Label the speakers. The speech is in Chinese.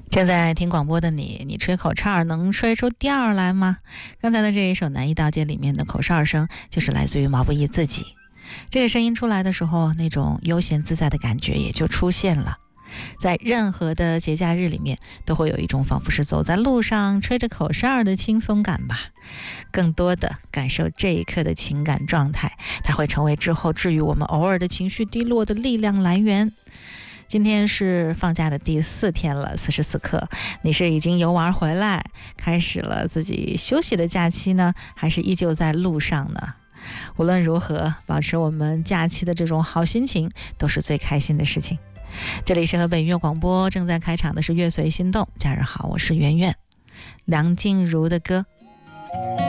Speaker 1: 正在听广播的你吹口哨能吹出调来吗？刚才的这一首《南一大街》里面的口哨声，就是来自于毛不易自己。这个声音出来的时候，那种悠闲自在的感觉也就出现了。在任何的节假日里面，都会有一种仿佛是走在路上吹着口哨的轻松感吧。更多的感受这一刻的情感状态，它会成为之后治愈我们偶尔的情绪低落的力量来源。今天是放假的第4天了，此时此刻你是已经游玩回来，开始了自己休息的假期呢，还是依旧在路上呢？无论如何，保持我们假期的这种好心情都是最开心的事情。这里是河北音乐广播，正在开场的是乐随心动。假日好，我是圆圆。梁静茹的歌。